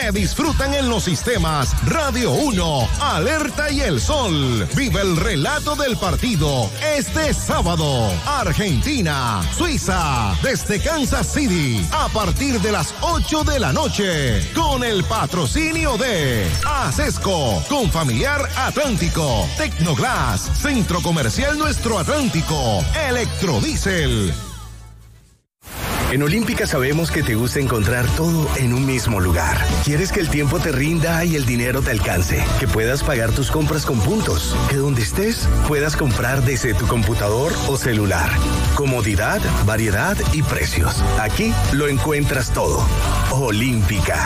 se disfrutan en los sistemas Radio 1, Alerta y El Sol. Vive el relato del partido este sábado. Argentina, Suiza, desde Kansas City, a partir de las 8 de la noche, con el patrocinio de Acesco, Confamiliar Atlántico, Tecnoglass, Centro Comercial Nuestro Atlántico, Electrodiesel. En Olímpica sabemos que te gusta encontrar todo en un mismo lugar. Quieres que el tiempo te rinda y el dinero te alcance, que puedas pagar tus compras con puntos, que donde estés puedas comprar desde tu computador o celular. Comodidad, variedad y precios. Aquí lo encuentras todo. Olímpica.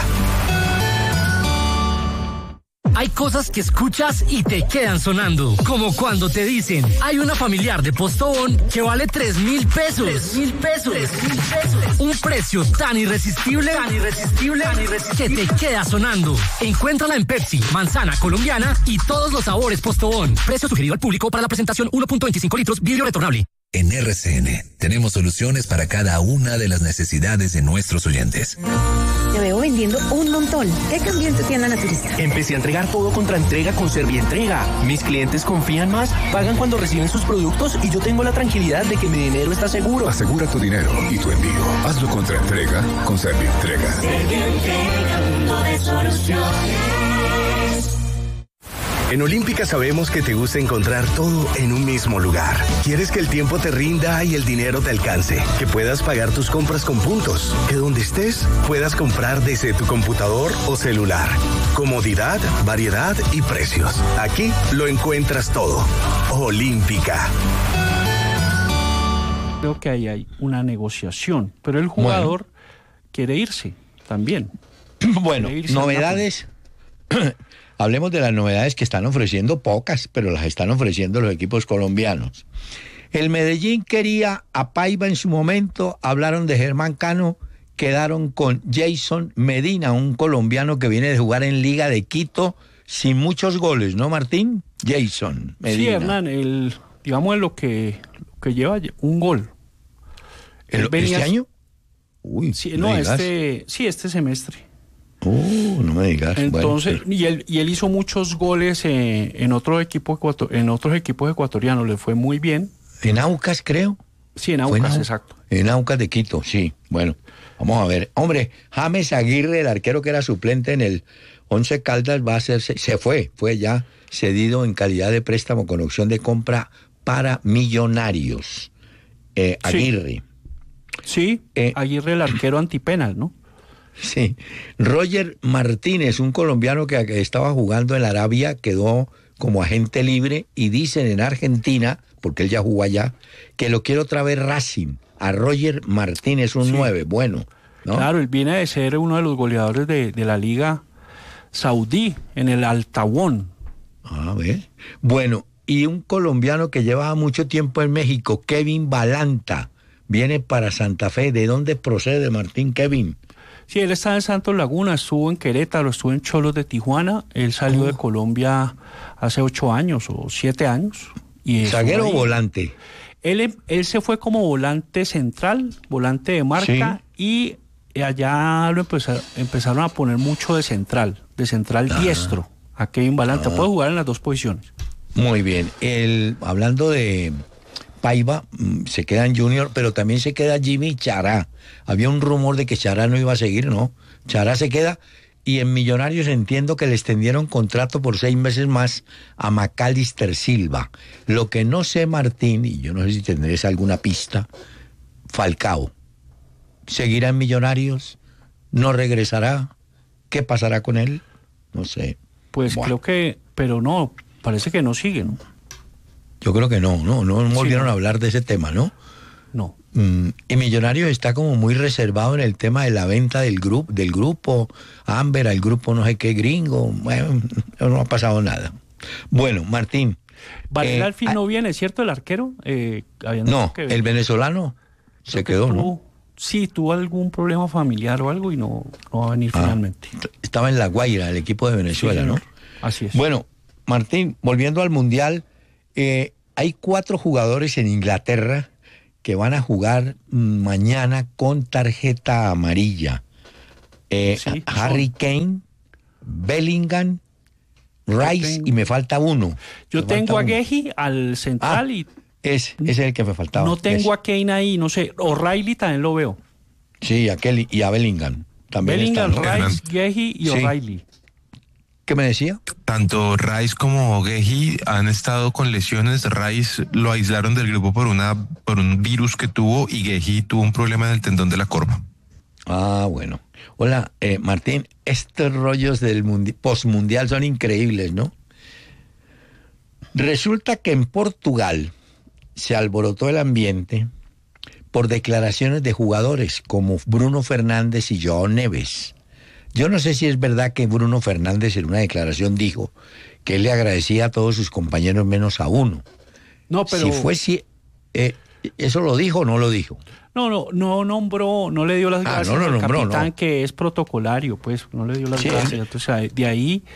Hay cosas que escuchas y te quedan sonando, como cuando te dicen, hay una familiar de Postobón que vale 3.000 pesos. 3.000 pesos. 3.000 pesos. Un precio tan irresistible que te queda sonando. Encuéntrala en Pepsi, manzana colombiana y todos los sabores Postobón. Precio sugerido al público para la presentación 1.25 litros, vidrio retornable. En RCN tenemos soluciones para cada una de las necesidades de nuestros oyentes. Te veo vendiendo un montón. ¿Qué cambió en tu tienda naturista? Empecé a entregar todo contra entrega con Servientrega. Mis clientes confían más, pagan cuando reciben sus productos y yo tengo la tranquilidad de que mi dinero está seguro. Asegura tu dinero y tu envío. Hazlo contra entrega con Servientrega. Servientrega, mundo de soluciones. En Olímpica sabemos que te gusta encontrar todo en un mismo lugar. Quieres que el tiempo te rinda y el dinero te alcance, que puedas pagar tus compras con puntos, que donde estés puedas comprar desde tu computador o celular. Comodidad, variedad y precios. Aquí lo encuentras todo. Olímpica. Creo que ahí hay una negociación, pero el jugador quiere irse también. Bueno, novedades. Hablemos de las novedades que están ofreciendo, pocas, pero las están ofreciendo los equipos colombianos. El Medellín quería a Paiva en su momento, hablaron de Germán Cano, quedaron con Jason Medina, un colombiano que viene de jugar en Liga de Quito sin muchos goles, ¿no, Martín? Jason Medina. Sí, Hernán, digamos lo que lleva un gol. ¿Este año? Uy, sí, no, este semestre. No me digas. Entonces, bueno, y él hizo muchos goles en otros equipos ecuatorianos, le fue muy bien. En Aucas, creo. Sí, en Aucas, exacto. En Aucas de Quito, sí. Bueno, vamos a ver. Hombre, James Aguirre, el arquero que era suplente en el Once Caldas, fue ya cedido en calidad de préstamo con opción de compra para Millonarios. Aguirre. Sí, Aguirre, el arquero antipenal, ¿no? Sí, Roger Martínez, un colombiano que estaba jugando en la Arabia, quedó como agente libre y dicen en Argentina, porque él ya jugó allá, que lo quiere otra vez Racing, a Roger Martínez, un 9, bueno, ¿no? Claro, él viene de ser uno de los goleadores de la Liga Saudí, en el Al Tawón. A ver, bueno, y un colombiano que llevaba mucho tiempo en México, Kevin Balanta, viene para Santa Fe. ¿De dónde procede, Martín, Kevin? Sí, él está en Santos Laguna, estuvo en Querétaro, estuvo en Cholos de Tijuana. Él salió de Colombia hace 8 años o 7 años. ¿Zaguero o volante? Él se fue como volante central, volante de marca, sí. Y allá lo empezaron a poner mucho de central diestro, a Kevin Balanta. Puede jugar en las dos posiciones. Muy bien. Hablando de Paiva, se queda en Junior, pero también se queda Jimmy Chará. Había un rumor de que Chará no iba a seguir, ¿no? Chará se queda, y en Millonarios entiendo que le extendieron contrato por 6 meses más a Macalister Silva. Lo que no sé, Martín, y yo no sé si tendréis alguna pista, Falcao, ¿seguirá en Millonarios? ¿No regresará? ¿Qué pasará con él? No sé. Pues creo que, pero no, parece que no sigue, ¿no? Yo creo que no volvieron a hablar de ese tema, ¿no? No. Y Millonarios está como muy reservado en el tema de la venta del grupo Amber, al grupo no sé qué gringo. Bueno, no ha pasado nada. Bueno, Martín. Varela al fin no viene, ¿cierto? El arquero. No, el venezolano se quedó, ¿no? Sí, tuvo algún problema familiar o algo y no va a venir finalmente. Estaba en La Guaira, el equipo de Venezuela, sí, ¿no? Así es. Bueno, Martín, volviendo al Mundial, hay 4 jugadores en Inglaterra que van a jugar mañana con tarjeta amarilla. Harry Kane, Bellingham, Rice y me falta uno. Yo tengo a Guehi al central y... Ese es el que me faltaba. No tengo a Kane ahí, no sé. O'Reilly también lo veo. Sí, a Kelly y a Bellingham. También Bellingham, Rice, Guehi y O'Reilly. ¿Qué me decía? Tanto Rice como Guehi han estado con lesiones. Rice lo aislaron del grupo por un virus que tuvo y Guehi tuvo un problema en el tendón de la corva. Ah, bueno. Hola, Martín, estos rollos del postmundial son increíbles, ¿no? Resulta que en Portugal se alborotó el ambiente por declaraciones de jugadores como Bruno Fernández y João Neves. Yo no sé si es verdad que Bruno Fernández en una declaración dijo que él le agradecía a todos sus compañeros menos a uno. No, pero... ¿Eso lo dijo o no lo dijo? No nombró, no le dio las gracias al capitán, que es protocolario, pues, no le dio las gracias. Entonces, de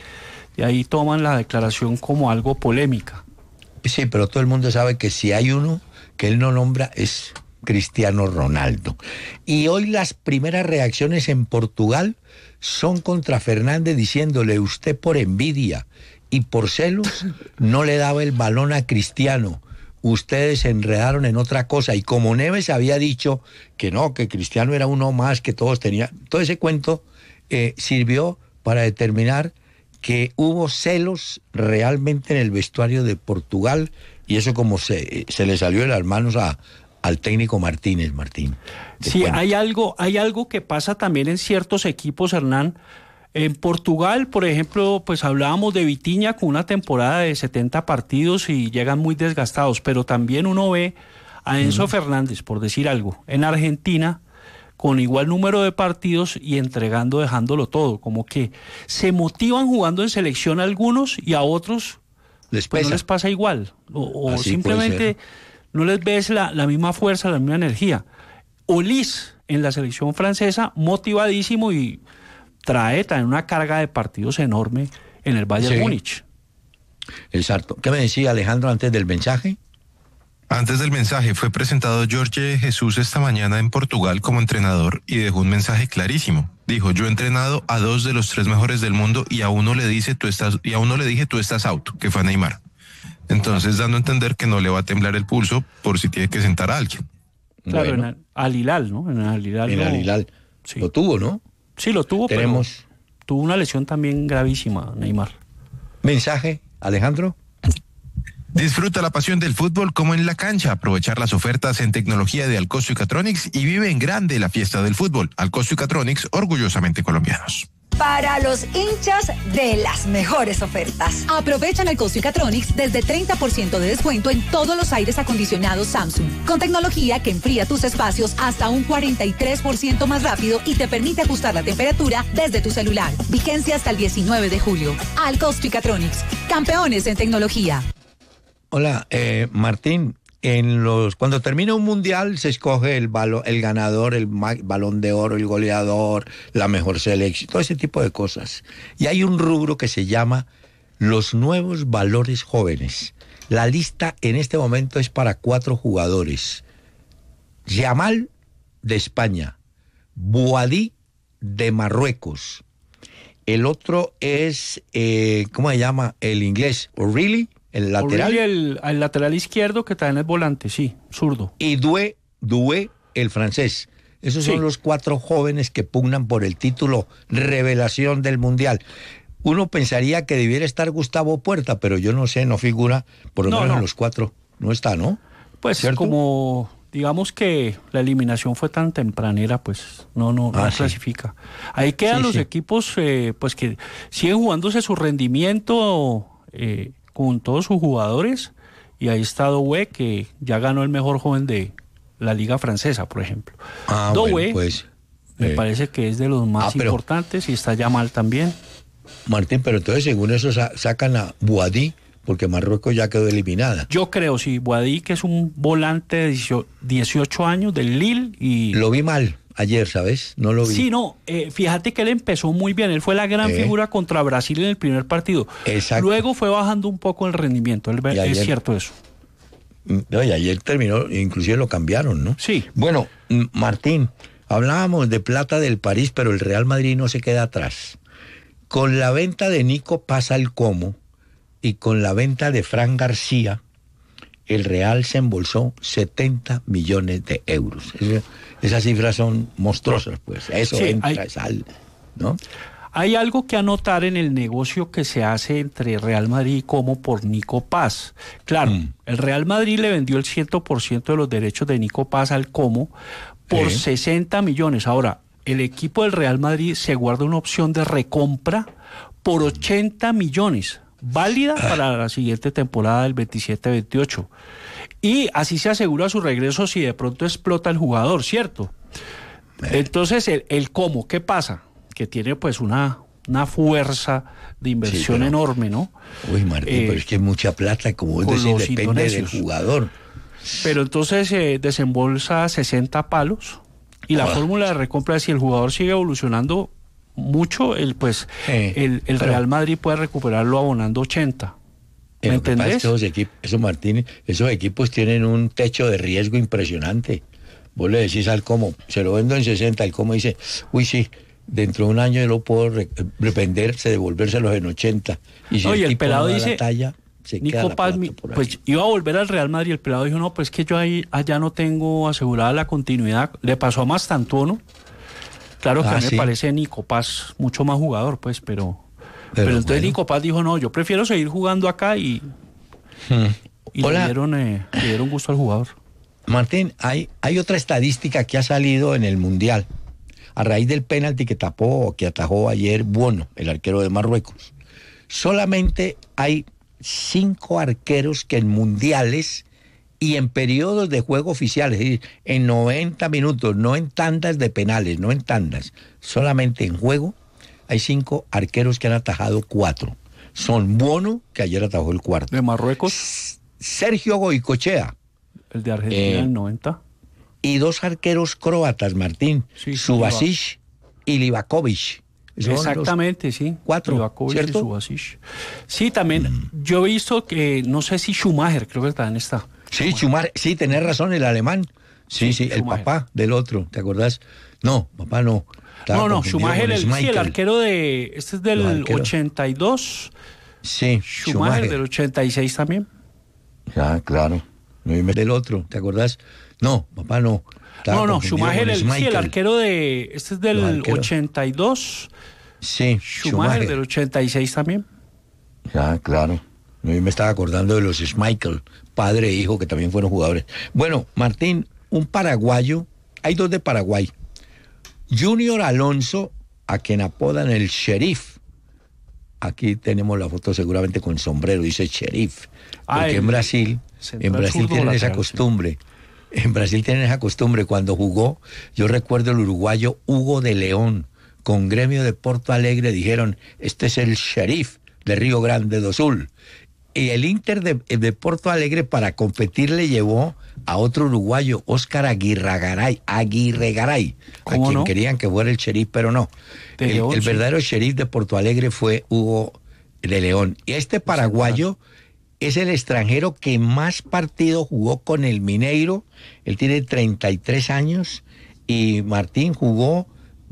ahí toman la declaración como algo polémica. Sí, pero todo el mundo sabe que si hay uno que él no nombra es Cristiano Ronaldo. Y hoy las primeras reacciones en Portugal son contra Fernández diciéndole: usted por envidia y por celos no le daba el balón a Cristiano. Ustedes se enredaron en otra cosa. Y como Neves había dicho que no, que Cristiano era uno más, que todos tenían... Todo ese cuento sirvió para determinar que hubo celos realmente en el vestuario de Portugal, y eso como se le salió de las manos al técnico Martínez, Martín. Sí, hay algo que pasa también en ciertos equipos, Hernán. En Portugal, por ejemplo, pues hablábamos de Vitinha con una temporada de 70 partidos y llegan muy desgastados, pero también uno ve a Enzo Fernández, por decir algo, en Argentina, con igual número de partidos y dejándolo todo, como que se motivan jugando en selección a algunos y a otros pues no les pasa igual, o simplemente no les ves la misma fuerza, la misma energía. Olís en la selección francesa, motivadísimo y trae también una carga de partidos enorme en el Bayern Múnich. Exacto. ¿Qué me decía Alejandro antes del mensaje? Antes del mensaje, fue presentado Jorge Jesus esta mañana en Portugal como entrenador y dejó un mensaje clarísimo. Dijo: yo he entrenado a 2 de los 3 mejores del mundo y a uno le dije tú estás out, que fue a Neymar. Entonces, dando a entender que no le va a temblar el pulso por si tiene que sentar a alguien. Claro, bueno. Al Hilal, ¿no? En Al Hilal. Sí. Lo tuvo, ¿no? Sí, lo tuvo, pero tuvo una lesión también gravísima, Neymar. ¿Mensaje, Alejandro? Disfruta la pasión del fútbol como en la cancha. Aprovechar las ofertas en tecnología de Alcosto y Catronics y vive en grande la fiesta del fútbol. Alcosto y Catronics, orgullosamente colombianos. Para los hinchas de las mejores ofertas. Aprovecha en Alcosto y Catronics desde 30% de descuento en todos los aires acondicionados Samsung, con tecnología que enfría tus espacios hasta un 43% más rápido y te permite ajustar la temperatura desde tu celular. Vigencia hasta el 19 de julio. Alcosto y Catronics, campeones en tecnología. Hola, Martín. Cuando termina un mundial se escoge el ganador, el balón de oro, el goleador, la mejor selección, todo ese tipo de cosas. Y hay un rubro que se llama los nuevos valores jóvenes. La lista en este momento es para 4 jugadores: Yamal de España, Boadí de Marruecos. El otro es, ¿cómo se llama? El inglés, O'Reilly. El lateral. El lateral izquierdo, que también es volante, sí, zurdo. Y Doué, el francés. Esos son los 4 jóvenes que pugnan por el título revelación del Mundial. Uno pensaría que debiera estar Gustavo Puerta, pero yo no sé, no figura, por lo menos en los 4. No está, ¿no? Pues ¿cierto? Como digamos que la eliminación fue tan tempranera, pues no clasifica. Ahí quedan los equipos pues que siguen jugándose su rendimiento con todos sus jugadores, y ahí está Doué, que ya ganó el mejor joven de la Liga Francesa, por ejemplo. Doué, bueno, pues, me parece que es de los más importantes, y está Yamal también. Martín, pero entonces según eso sacan a Boadí, porque Marruecos ya quedó eliminada. Yo creo, sí, Boadí, que es un volante de 18 años del Lille, y... Lo vi mal ayer, ¿sabes? No lo vi. Sí, no, fíjate que él empezó muy bien, él fue la gran figura contra Brasil en el primer partido. Exacto. Luego fue bajando un poco el rendimiento, es cierto eso. No, y ayer terminó, inclusive lo cambiaron, ¿no? Sí. Bueno, Martín, Hablábamos de plata del París, pero el Real Madrid no se queda atrás. Con la venta de Nico Paz al Como y con la venta de Fran García, el Real se embolsó 70 millones de euros. Esas cifras son monstruosas, pues. Eso sí, entra, sale, ¿no? Hay algo que anotar en el negocio que se hace entre Real Madrid y Como por Nico Paz. Claro, el Real Madrid le vendió el 100% de los derechos de Nico Paz al Como por 60 millones. Ahora, el equipo del Real Madrid se guarda una opción de recompra por 80 millones, válida para la siguiente temporada del 27-28. Y así se asegura su regreso si de pronto explota el jugador, ¿cierto? Entonces, el Como, ¿qué pasa? Que tiene pues una fuerza de inversión enorme, ¿no? Uy, Martín, pero es que es mucha plata, como vos decís, depende del jugador. Pero entonces desembolsa 60 palos y la fórmula de recompra es si el jugador sigue evolucionando mucho, el Real Madrid puede recuperarlo abonando 80. ¿Me entendés? Esos equipos tienen un techo de riesgo impresionante. Vos le decís al Como, se lo vendo en 60, el Como dice, uy, sí, dentro de un año yo lo puedo revenderse, devolvérselos en 80. Y si el pelado dice, talla, Nico Paz, pues iba a volver al Real Madrid, el pelado dijo, no, pues que yo allá no tengo asegurada la continuidad. Le pasó a Mastantuono. Claro que a mí me parece Nico Paz mucho más jugador, pues, pero entonces Nico Paz dijo, no, yo prefiero seguir jugando acá y le dieron gusto al jugador. Martín, hay otra estadística que ha salido en el Mundial a raíz del penalti que atajó ayer Buono, el arquero de Marruecos. Solamente hay 5 arqueros que en mundiales y en periodos de juego oficiales, es decir, en 90 minutos, no en tandas de penales, no en tandas, solamente en juego, hay 5 arqueros que han atajado 4. Son Buono, que ayer atajó el cuarto. ¿De Marruecos? Sergio Goicoechea. El de Argentina en 90. Y 2 arqueros croatas, Martín, Subasic y Livakovic. Exactamente, sí. 4, Livakovic, ¿cierto? Y Subasic. Sí, también yo he visto que, no sé si Schumacher, creo que también está. Sí, Schumacher, sí, tenés razón, el alemán. Sí, el papá del otro, ¿te acordás? No, papá no. No, Schumacher, el arquero de, este es del 82. Sí, Schumacher del 86 también. Ya, claro. Del otro, ¿te acordás? No, papá no. No, Schumacher, el arquero de, este es del 82. Sí, Schumacher del 86 también. Ya, claro. Yo me estaba acordando de los Schmeichel, padre e hijo, que también fueron jugadores. Bueno, Martín, un paraguayo, hay 2 de Paraguay. Junior Alonso, a quien apodan el Sheriff. Aquí tenemos la foto seguramente con sombrero, dice Sheriff. Porque en Brasil tienen esa costumbre. En Brasil tienen esa costumbre. Cuando jugó, yo recuerdo el uruguayo Hugo de León, con Gremio de Porto Alegre, dijeron, este es el Sheriff de Río Grande do Sul. Y el Inter de Porto Alegre para competir le llevó a otro uruguayo, Óscar Aguirregaray, a quien querían que fuera el Sheriff, pero no. El verdadero Sheriff de Porto Alegre fue Hugo de León. Y este paraguayo es el extranjero que más partidos jugó con el Mineiro. Él tiene 33 años y Martín jugó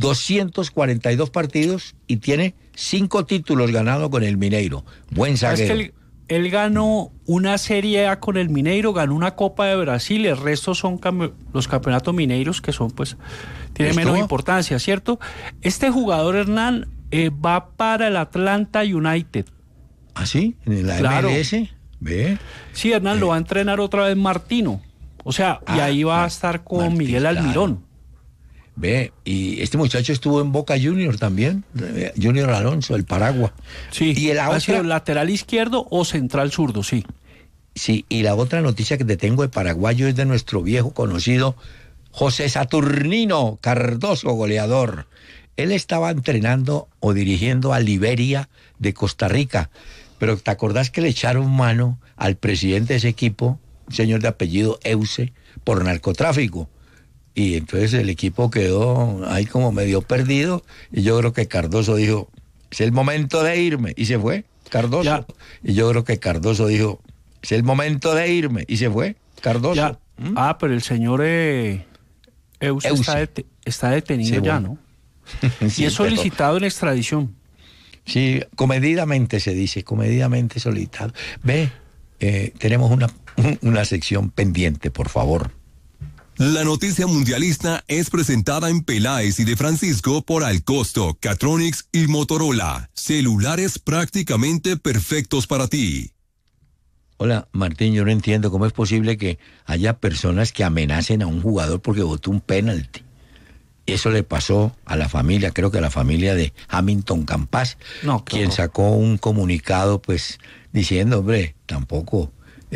242 partidos y tiene 5 títulos ganados con el Mineiro. Buen zaguero. Es que él ganó una Serie A con el Mineiro, ganó una Copa de Brasil, el resto son los campeonatos mineiros que son, pues, tienen menos importancia, ¿cierto? Este jugador, Hernán, va para el Atlanta United. ¿Ah, sí? ¿En la MLS? ¿Ve? Sí, Hernán, lo va a entrenar otra vez Martino. O sea, y ahí va a estar con Martín, Miguel Almirón. Ve, y este muchacho estuvo en Boca Junior también, Junior Alonso, el Paraguay. Sí, y ha sido lateral izquierdo o central zurdo, sí. Sí, y la otra noticia que te tengo de paraguayo es de nuestro viejo conocido José Saturnino Cardoso, goleador. Él estaba entrenando o dirigiendo a Liberia de Costa Rica, pero ¿te acordás que le echaron mano al presidente de ese equipo, un señor de apellido Euse, por narcotráfico? Y entonces el equipo quedó ahí como medio perdido, y yo creo que Cardoso dijo, es el momento de irme, y se fue Cardoso. Ya. Y yo creo que Cardoso dijo, es el momento de irme, y se fue Cardoso. Ya. Pero el señor Euse está detenido ya, ¿no? Sí, y es solicitado en extradición. Sí, comedidamente se dice, comedidamente solicitado. Ve, tenemos una sección pendiente, por favor. La noticia mundialista es presentada en Peláez y de Francisco por Alcosto, Catronics y Motorola. Celulares prácticamente perfectos para ti. Hola, Martín, yo no entiendo cómo es posible que haya personas que amenacen a un jugador porque votó un penalti. Eso le pasó a la familia, creo que a la familia de Hamilton Campas, quien sacó un comunicado pues diciendo, hombre, tampoco...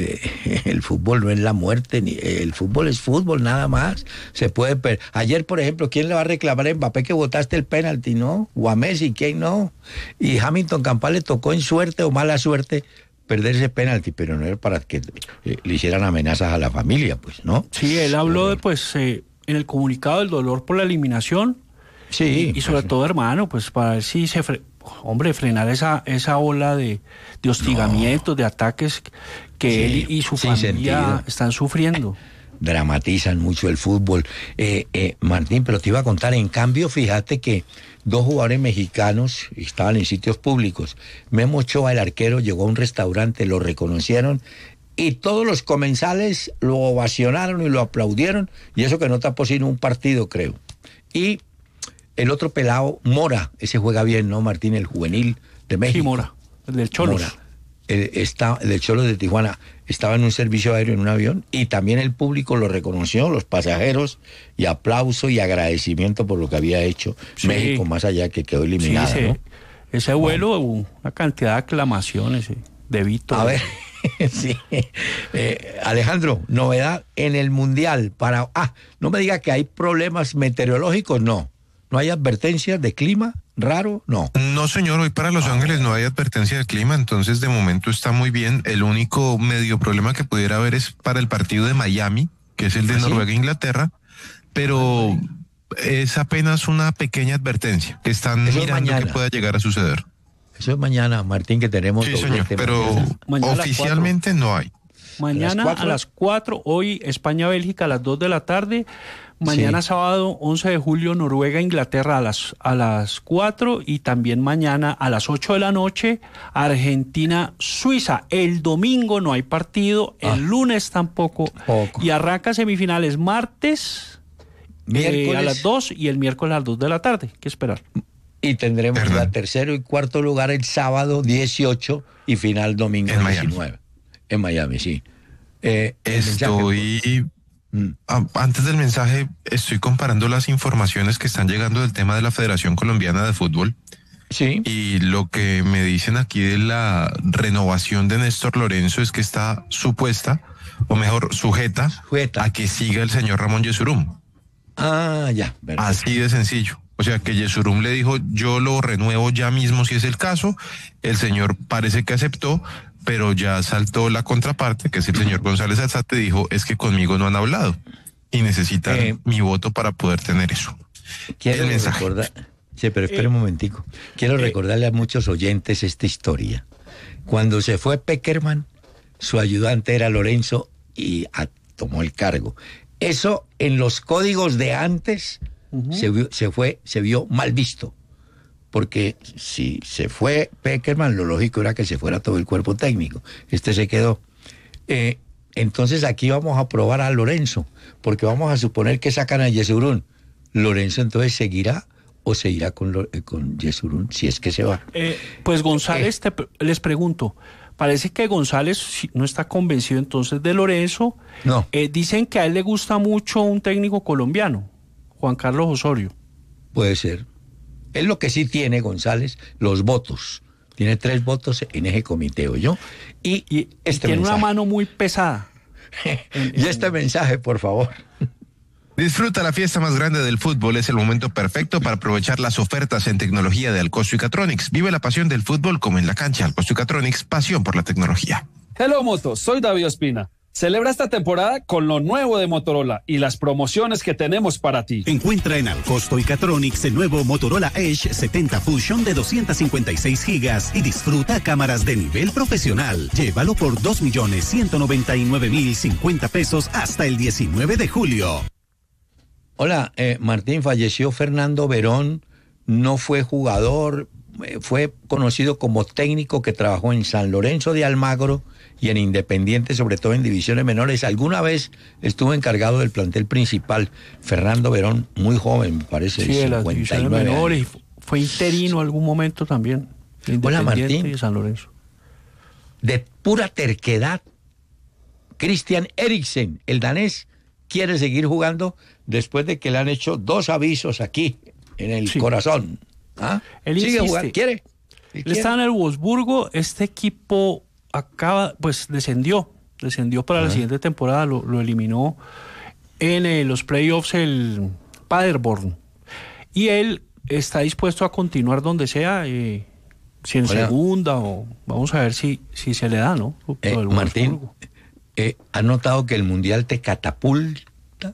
el fútbol no es la muerte, el fútbol es fútbol nada más. Se puede ayer, por ejemplo, ¿quién le va a reclamar a Mbappé que votaste el penalti, no? O a Messi, ¿quién no? Y Hamilton Campas le tocó en suerte o mala suerte perder ese penalti, pero no era para que le hicieran amenazas a la familia, pues, ¿no? Sí, él habló de, pues, en el comunicado del dolor por la eliminación. Sí. Y sobre todo, hermano, pues para ver si frenar esa ola de hostigamientos, de ataques que él y su familia están sufriendo. Dramatizan mucho el fútbol. Martín, pero te iba a contar, en cambio, fíjate que 2 jugadores mexicanos estaban en sitios públicos. Memo Ochoa, el arquero, llegó a un restaurante, lo reconocieron y todos los comensales lo ovacionaron y lo aplaudieron, y eso que no tapó sino un partido, creo. Y el otro pelado, Mora, ese juega bien, ¿no, Martín? El juvenil de México. Sí, Mora, el del Cholos. Mora. El del Cholos de Tijuana estaba en un servicio aéreo en un avión y también el público lo reconoció, los pasajeros, y aplauso y agradecimiento por lo que había hecho México, más allá que quedó eliminada, ¿no? Ese vuelo, una cantidad de aclamaciones de Vito. A ver, sí. Alejandro, novedad en el Mundial no me diga que hay problemas meteorológicos, no hay advertencias de clima raro, no. No, señor, hoy para Los Ángeles no hay advertencia de clima, entonces de momento está muy bien. El único medio problema que pudiera haber es para el partido de Miami, que es el de Noruega e Inglaterra, pero es apenas una pequeña advertencia que están mirando que pueda llegar a suceder. Eso es mañana, Martín, que tenemos... Sí, señor, pero oficialmente no hay. Mañana a las 4, hoy España-Bélgica a las 2 de la tarde. Mañana sábado 11 de julio Noruega-Inglaterra a las 4 y también mañana a las 8 de la noche Argentina-Suiza. El domingo no hay partido, el lunes tampoco. Y arranca semifinales martes a las 2 y el miércoles a las 2 de la tarde. ¿Qué esperar? Y tendremos la tercero y cuarto lugar el sábado 18 y final domingo 19. En Miami, sí. Antes del mensaje, estoy comparando las informaciones que están llegando del tema de la Federación Colombiana de Fútbol. Sí. Y lo que me dicen aquí de la renovación de Néstor Lorenzo es que está sujeta a que siga el señor Ramón Yesurún. Ya. Verdad. Así de sencillo. O sea que Yesurún le dijo, yo lo renuevo ya mismo si es el caso. El señor parece que aceptó, pero ya saltó la contraparte, que es el señor González Alzate, dijo, es que conmigo no han hablado y necesitan mi voto para poder tener eso. Quiero recordar, pero espera un momentico. Quiero recordarle a muchos oyentes esta historia. Cuando se fue Peckerman, su ayudante era Lorenzo y tomó el cargo. Eso en los códigos de antes se vio mal visto. Porque si se fue Peckerman, lo lógico era que se fuera todo el cuerpo técnico. Se quedó. Entonces aquí vamos a probar a Lorenzo, porque vamos a suponer que sacan a Yesurún. Lorenzo entonces seguirá o se irá con Yesurún, si es que se va. Pues González, les pregunto, parece que González no está convencido entonces de Lorenzo. No. Dicen que a él le gusta mucho un técnico colombiano, Juan Carlos Osorio. Puede ser. Es lo que sí tiene González, los votos. Tiene 3 votos en ese comité, ¿oyó? Y tiene una mano muy pesada. Y este mensaje, por favor. Disfruta la fiesta más grande del fútbol. Es el momento perfecto para aprovechar las ofertas en tecnología de Alcosto y Catronics. Vive la pasión del fútbol como en la cancha. Alcosto y Catronics, pasión por la tecnología. Hello Moto, soy David Ospina. Celebra esta temporada con lo nuevo de Motorola y las promociones que tenemos para ti. Encuentra en Alcosto y Catronics el nuevo Motorola Edge 70 Fusion de 256 gigas y disfruta cámaras de nivel profesional. Llévalo por 2.199.050 pesos hasta el 19 de julio. Hola, Martín, falleció Fernando Verón, no fue jugador, fue conocido como técnico que trabajó en San Lorenzo de Almagro y en Independiente, sobre todo en divisiones menores. Alguna vez estuvo encargado del plantel principal. Fernando Verón, muy joven, me parece, sí, de las divisiones menores, y fue interino algún momento también. Hola, Martín. Y San Lorenzo. De pura terquedad, Christian Eriksen, el danés, quiere seguir jugando después de que le han hecho 2 avisos aquí, en el corazón. ¿Ah? Él sigue insiste. jugando, quiere. Él está en el Wolfsburgo, este equipo descendió para la siguiente temporada, lo eliminó en los playoffs el Paderborn. Y él está dispuesto a continuar donde sea, si en segunda, o vamos a ver si se le da, ¿no? Martín, ¿has notado que el Mundial te catapulta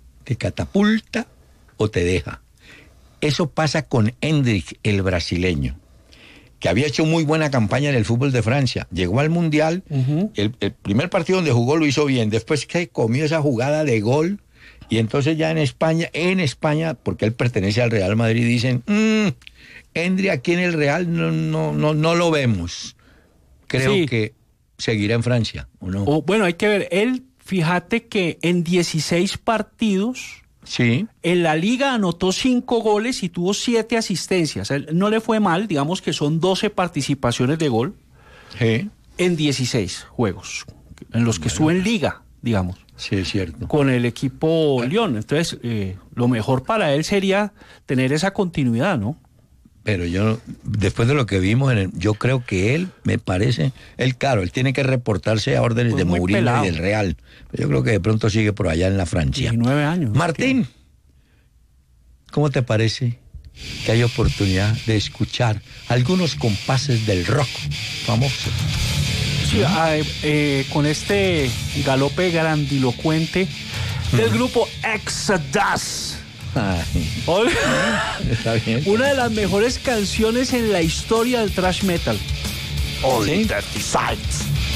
o te deja? Eso pasa con Endrick, el brasileño, que había hecho muy buena campaña en el fútbol de Francia. Llegó al Mundial, el primer partido donde jugó lo hizo bien, después que comió esa jugada de gol, y entonces ya en España, porque él pertenece al Real Madrid, dicen, Endrick aquí en el Real no lo vemos. Creo que seguirá en Francia, ¿o no? Bueno, hay que ver, él, fíjate que en 16 partidos... Sí. En la liga anotó 5 goles y tuvo 7 asistencias. Él no le fue mal, digamos que son 12 participaciones de gol en 16 juegos, en los que estuvo en liga, digamos. Sí, es cierto. Con el equipo Lyon. Entonces, lo mejor para él sería tener esa continuidad, ¿no? Pero yo, después de lo que vimos, yo creo que él, me parece, él tiene que reportarse a órdenes de Mourinho y del Real. Pero yo creo que de pronto sigue por allá en la Francia. 19 años. Martín, ¿cómo te parece que hay oportunidad de escuchar algunos compases del rock famoso? Sí, con este galope grandilocuente del grupo Exodus. Está bien. Una de las mejores canciones en la historia del thrash metal. All Dirty Sides.